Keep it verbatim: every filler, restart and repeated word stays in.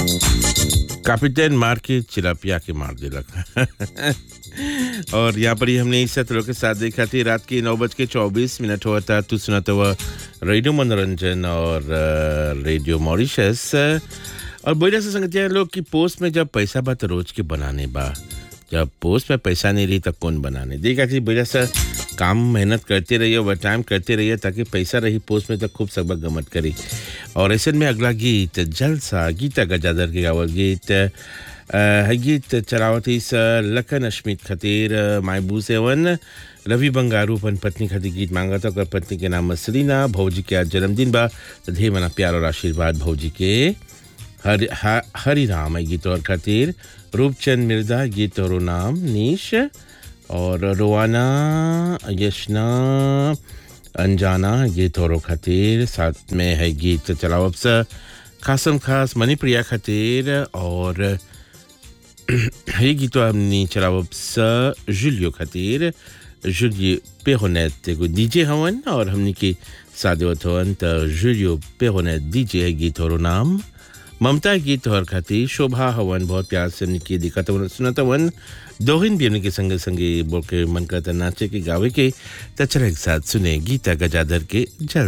कैपिटन मार के चिलापिया के मार दिलक। और यहाँ पर ही हमने इस सत्रों के साथ देखा थी रात के नौ बज के चौबीस मिनट हुआ था। तू सुना तो वह रेडियो मनोरंजन और अ, रेडियो मॉरिशस। और बोला से संगतिया लोग कि पोस्ट में जब पैसा बा तो रोज के बनाने बा, जब पोस्ट में पैसा नहीं रही तब कौन बनाने देखा थी। बोला से काम मेहनत करते रहिए, ओवर टाइम करते रहिए ताकि पैसा रही पोस्ट में, तक खूब सबक गमत करी। और ऐसे में अगला गीत जलसा गीता गजादर के गावल गीत अ, है गीत चलावती स लखन अश्मित खतीर मायबू सेवन रवि बंगारू अपन पत्नी खातिर गीत मांगा था। ओकर पत्नी के नाम मसलीना। भौजी के आज जन्मदिन बा, तो ढेर मना प्यार और आशीर्वाद भौजी के। हरि हा- हरि राम है गीत और खातिर। रूपचंद मिर्जा गीत और नाम नीश। और रोवाना यशना अनजाना गीत और खातिर। साथ में है गीत चलाओ अब सा खासम खास मणिप्रिया खातिर। और है गीत हमने चलाओ अब सा जुलियो खातिर। जुलियो पेरोनेट एगो डीजे हवन और हमने के सादेवत हवन तो जुलियो पेरोनेट डीजे है गीत और नाम। ममता गीत और खातिर। शोभा हवन बहुत प्यार से निकी दिखाता वन सुनाता वन। दोहिन भी उनके संगे संगे बोल के मन करता नाचे के गावे के। तो चलो एक साथ सुने गीता गजादर के जल